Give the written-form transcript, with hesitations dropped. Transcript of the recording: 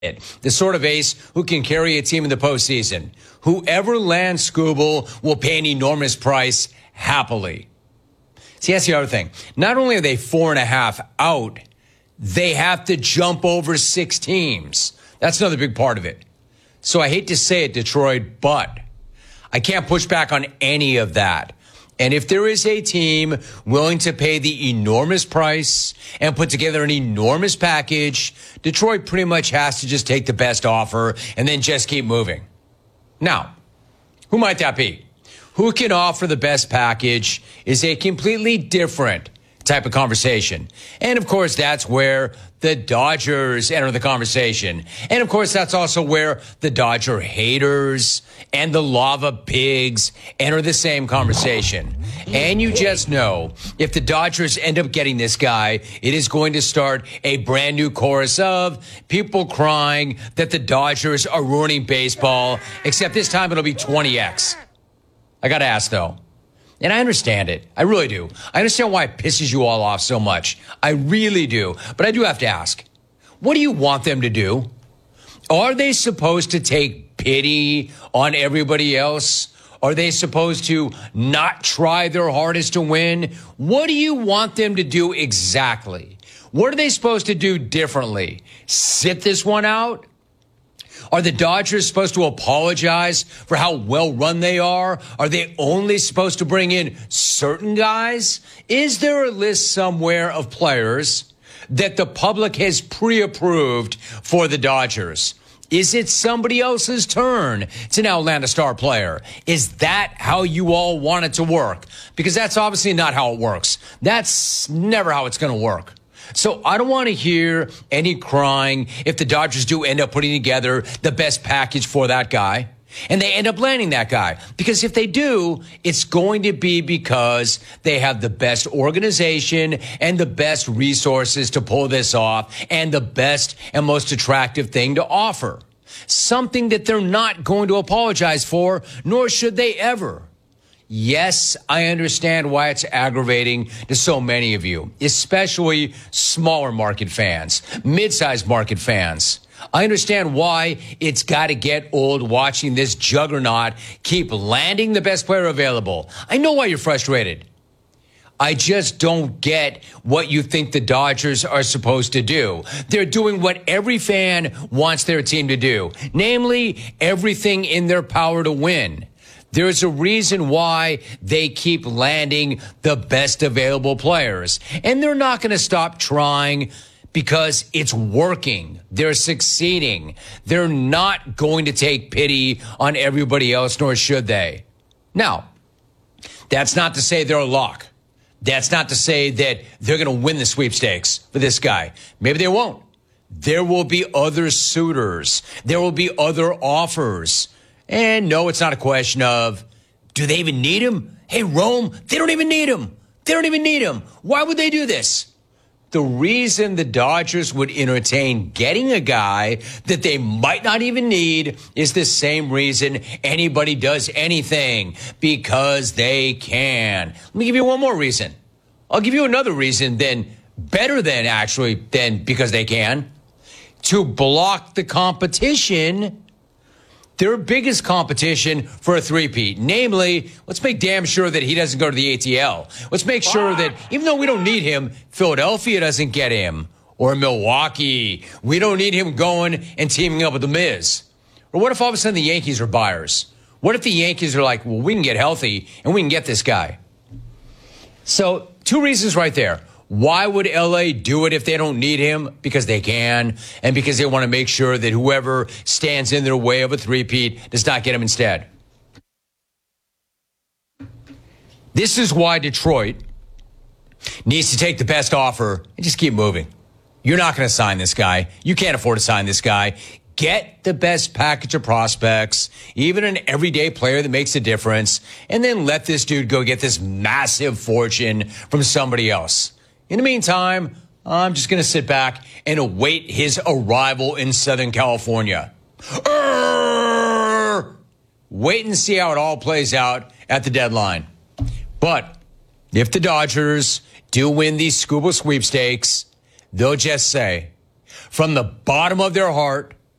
The sort of ace who can carry a team in the postseason. Whoever lands Skubal will pay an enormous price happily. See, that's the other thing. Not only are they 4.5 out, they have to jump over 6 teams. That's another big part of it. So I hate to say it, Detroit, but I can't push back on any of that. And if there is a team willing to pay the enormous price and put together an enormous package, Detroit pretty much has to just take the best offer and then just keep moving. Now, who might that be? Who can offer the best package is a completely different type of conversation. And of course, that's where the Dodgers enter the conversation. And of course, that's also where the Dodger haters and the lava pigs enter the same conversation. And you just know, if the Dodgers end up getting this guy, it is going to start a brand new chorus of people crying that the Dodgers are ruining baseball, except this time it'll be 20x. I got to ask, though. And I understand it. I really do. I understand why it pisses you all off so much. I really do. But I do have to ask, what do you want them to do? Are they supposed to take pity on everybody else? Are they supposed to not try their hardest to win? What do you want them to do exactly? What are they supposed to do differently? Sit this one out? Are the Dodgers supposed to apologize for how well run they are? Are they only supposed to bring in certain guys? Is there a list somewhere of players that the public has pre-approved for the Dodgers? Is it somebody else's turn to now land a star player? Is that how you all want it to work? Because that's obviously not how it works. That's never how it's going to work. So I don't want to hear any crying if the Dodgers do end up putting together the best package for that guy and they end up landing that guy. Because if they do, it's going to be because they have the best organization and the best resources to pull this off and the best and most attractive thing to offer. Something that they're not going to apologize for, nor should they ever. Yes, I understand why it's aggravating to so many of you, especially smaller market fans, mid-sized market fans. I understand why it's got to get old watching this juggernaut keep landing the best player available. I know why you're frustrated. I just don't get what you think the Dodgers are supposed to do. They're doing what every fan wants their team to do, namely everything in their power to win. There's a reason why they keep landing the best available players. And they're not going to stop trying because it's working. They're succeeding. They're not going to take pity on everybody else, nor should they. Now, that's not to say they're a lock. That's not to say that they're going to win the sweepstakes for this guy. Maybe they won't. There will be other suitors. There will be other offers. And no, it's not a question of, do they even need him? Hey, Rome, they don't even need him. They don't even need him. Why would they do this? The reason the Dodgers would entertain getting a guy that they might not even need is the same reason anybody does anything, because they can. Let me give you one more reason. I'll give you another reason better than because they can. To block the competition, their biggest competition for a three-peat. Namely, let's make damn sure that he doesn't go to the ATL. Let's make sure that even though we don't need him, Philadelphia doesn't get him. Or Milwaukee. We don't need him going and teaming up with The Miz. Or what if all of a sudden the Yankees are buyers? What if the Yankees are like, well, we can get healthy and we can get this guy? So 2 reasons right there. Why would LA do it if they don't need him? Because they can, and because they want to make sure that whoever stands in their way of a three-peat does not get him instead. This is why Detroit needs to take the best offer and just keep moving. You're not going to sign this guy. You can't afford to sign this guy. Get the best package of prospects, even an everyday player that makes a difference, and then let this dude go get this massive fortune from somebody else. In the meantime, I'm just going to sit back and await his arrival in Southern California. Wait and see how it all plays out at the deadline. But if the Dodgers do win these Skubal sweepstakes, they'll just say, from the bottom of their heart,